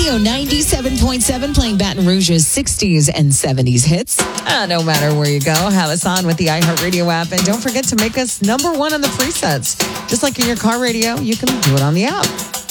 Radio 97.7, playing Baton Rouge's 60s and 70s hits. No matter where you go, have us on with the iHeartRadio app. And don't forget to make us number one on the presets. Just like in your car radio, you can do it on the app.